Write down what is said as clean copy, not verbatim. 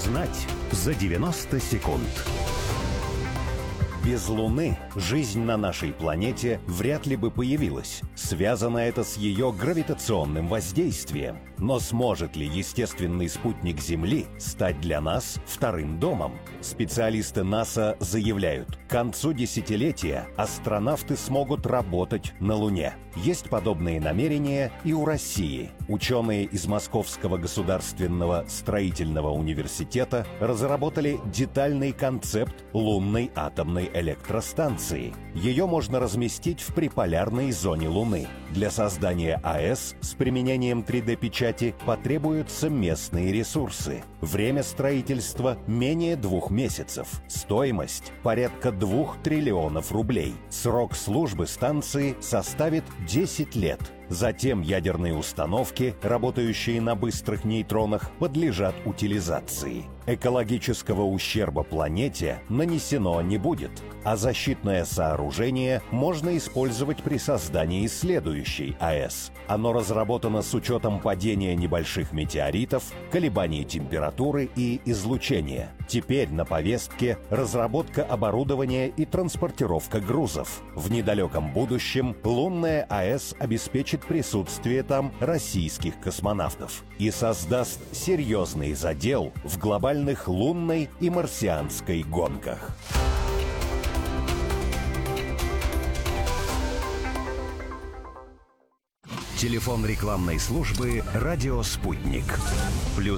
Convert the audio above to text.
Узнать за 90 секунд. Без Луны жизнь на нашей планете вряд ли бы появилась. Связано это с ее гравитационным воздействием. Но сможет ли естественный спутник Земли стать для нас вторым домом? Специалисты НАСА заявляют, к концу десятилетия астронавты смогут работать на Луне. Есть подобные намерения и у России. Ученые из Московского государственного строительного университета разработали детальный концепт лунной атомной электростанции. Ее можно разместить в приполярной зоне Луны. Для создания АЭС с применением 3D-печати потребуются местные ресурсы. Время строительства менее 2 месяцев. Стоимость порядка 2 триллионов рублей. Срок службы станции составит 10 лет. Затем ядерные установки, работающие на быстрых нейтронах, подлежат утилизации. Экологического ущерба планете нанесено не будет, а защитное сооружение можно использовать при создании следующей АЭС. Оно разработано с учетом падения небольших метеоритов, колебаний температуры и излучения. Теперь на повестке разработка оборудования и транспортировка грузов. В недалеком будущем лунная АЭС обеспечит присутствие там российских космонавтов и создаст серьезный задел в глобальных лунной и марсианской гонках. Телефон рекламной службы «Радио Спутник».